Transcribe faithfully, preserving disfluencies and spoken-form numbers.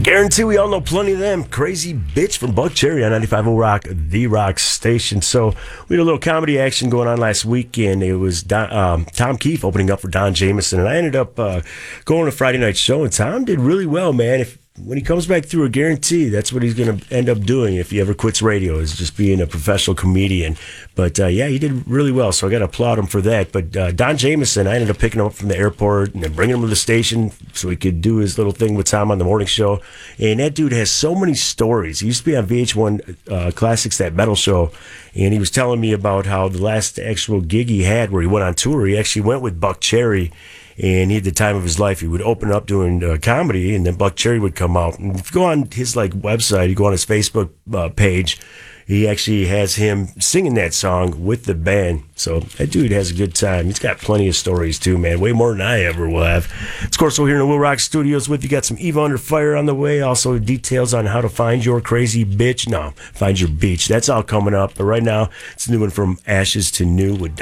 Guarantee we all know plenty of them. Crazy Bitch from Buckcherry on ninety-five point oh Rock, the rock station. So we had a little comedy action going on last weekend. It was Don, um, Tom Keefe opening up for Don Jamieson, and I ended up uh, going to Friday night show, and Tom did really well, man. If When he comes back through, I guarantee that's what he's going to end up doing if he ever quits radio, is just being a professional comedian. But, uh, yeah, he did really well, so I got to applaud him for that. But uh, Don Jamieson, I ended up picking him up from the airport and then bringing him to the station so he could do his little thing with Tom on the morning show. And that dude has so many stories. He used to be on V H one uh, Classics, that metal show, and he was telling me about how the last actual gig he had where he went on tour, he actually went with Buckcherry, and he had the time of his life. He would open up doing uh, comedy, and then Buckcherry would come out. And if you go on his like website, you go on his Facebook uh, page, he actually has him singing that song with the band. So that dude has a good time. He's got plenty of stories too, man. Way more than I ever will have. Of course, we're here in the Will Rock Studios with you. Got some Eva Under Fire on the way. Also details on how to find your crazy bitch. No, find your beach. That's all coming up. But right now, it's a new one from Ashes to New with